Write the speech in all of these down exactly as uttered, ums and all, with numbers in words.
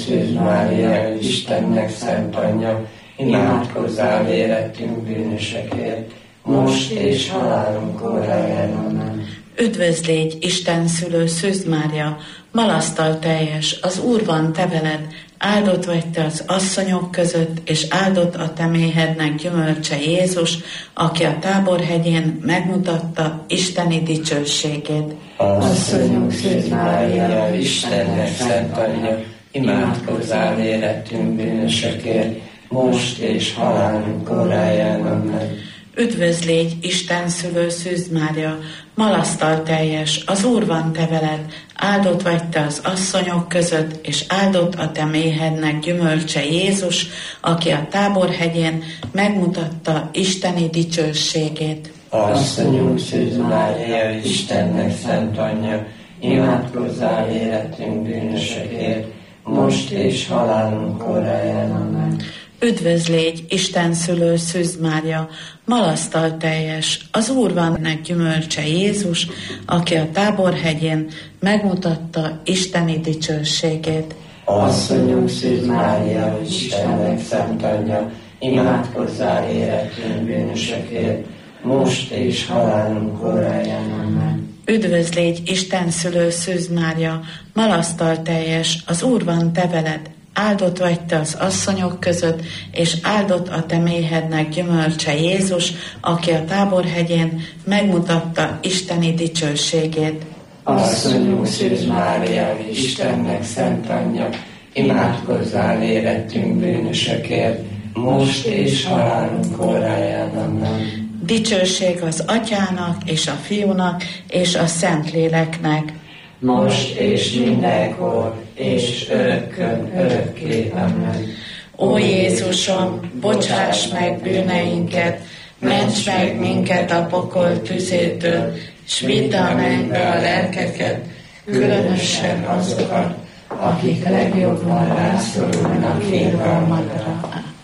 Szűz Mária, Istennek szent anyja, imádkozzál érettünk bűnösekért, most és halálunk óráján. Amen. Üdvözl légy, Isten szülő Szűz Mária, malasztal teljes, az Úr van te veled, áldott vagy te az asszonyok között, és áldott a te méhednek gyümölcse Jézus, aki a Táborhegyén megmutatta isteni dicsőségét. Asszonyunk Szűz Mária, Istennek szent anyja, imádkozzál érettünk bűnösekért, most és halálunk óráján. Amen. Üdvözl légy, Isten szülő Szűz Mária, malasztal teljes, az Úr van te veled, áldott vagy te az asszonyok között, és áldott a te méhednek gyümölcse Jézus, aki a Táborhegyén megmutatta isteni dicsőségét. Asszonyunk Szűz Mária, Istennek szent anyja, imádkozzál érettünk bűnösekért, most és halálunk óráján. Amen. Üdvözl légy, Isten szülő Szűz Mária, malasztal teljes, az Úr van nek gyümölcse Jézus, aki a Táborhegyén megmutatta isteni dicsőségét. Asszonyunk Szűz Mária, Istennek szent anyja, imádkozzál érettünk bűnösekért, most és halálunk óráján. Amen. Üdvözl légy, Isten szülő Szűz Mária, malasztal teljes, az Úr van te veled, áldott vagy te az asszonyok között, és áldott a te méhednek gyümölcse Jézus, aki a Táborhegyén megmutatta isteni dicsőségét. Asszonyunk Szűz Mária, Istennek szent anyja, imádkozzál érettünk bűnösekért, most és halálunk óráján. Amen. Dicsőség az Atyának, és a Fiúnak, és a Szentléleknek, most és mindenkor, és örökkön örökké. Amen. Ó Jézusom, bocsáss meg bűneinket, ments meg minket a pokol tüzétől, s vidd a mennybe a lelkeket, különösen azokat, akik legjobban rászorulnak irgalmadra.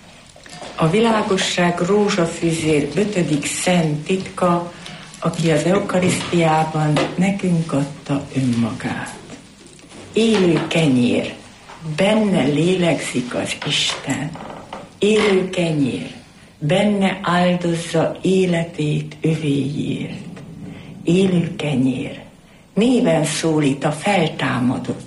A világosság rózsafüzér ötödik szent titka, aki az eukarisztiában nekünk adta önmagát. Élő kenyér, benne lélegzik az Isten. Élő kenyér, benne áldozza életét övéért. Élő kenyér, néven szólít a feltámadott.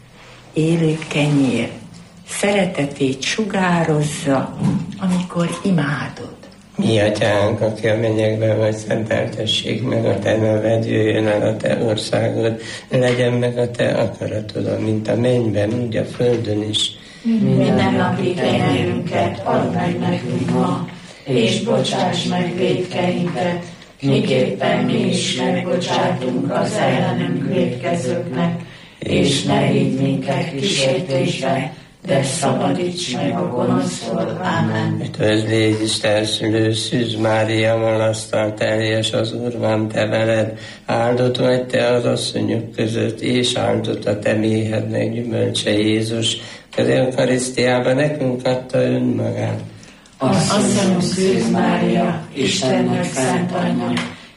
Élő kenyér, szeretetét sugározza, amikor imádod. Mi atyánk, aki a mennyekben vagy, szenteltessék meg a te neved, jöjjön el a te országod, legyen meg a te akaratod, mint a mennyben, úgy a földön is. Minden napi kenyerünket add meg nekünk ma, és bocsáss meg vétkeinket, miképpen mi is megbocsátunk az ellenünk vétkezőknek, és ne vigy minket kísértésbe, de szabadíts meg a gonosztól. Amen. Üdvözl légy, Isten szülő Szűz Mária, malasztal teljes, az Úr van te veled, áldott vagy te az asszonyok között, és áldott a te méhednek gyümölcse Jézus, az eukarisztiában nekünk adta önmagát. Asszonyunk Szűz Mária, Istennek szent anyja,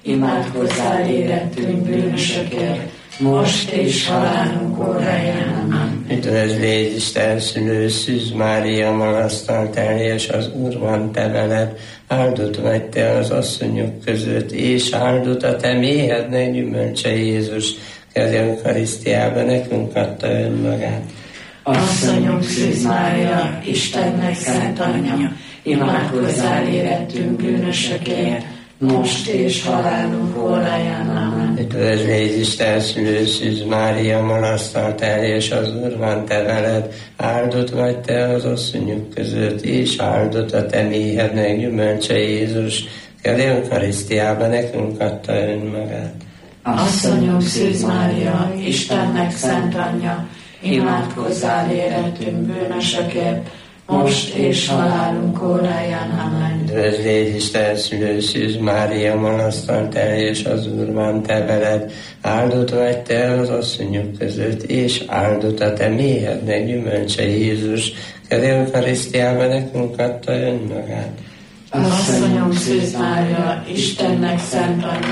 imádkozzál érettünk bűnösökért, most és halálunk óráján. Amen. Üdvözl légy, Isten szülő Szűz Mária, malasztal teljes, az Úr van te veled, áldott vagy te az asszonyok között, és áldott a te méhednek gyümölcse Jézus, az eukarisztiában nekünk adta önmagát. Asszonyunk Szűz Mária, Istennek szent anyja, imádkozzál érettünk bűnösökért, most és halálunk óráján. Amen. Üdvözl légy, Isten szülő Szűz Mária, malasztal teljes, az Úr van te veled, áldott vagy te az asszonyok között, és áldott a te méhednek gyümölcse Jézus, az eukarisztiában nekünk adta önmagát. Asszonyunk Szűz Mária, Istennek szent anyja, imádkozzál érettünk bűnösökért, most és halálunk óráján. Amen. Üdvözl légy, Isten szülő Szűz Mária, malasztal teljes, az Úr van te veled, áldott vagy te az asszonyok között, és áldott a te méhednek gyümölcse Jézus, az eukarisztiában nekünk adta önmagát. Asszonyunk Szűz Mária, Istennek szent anyja,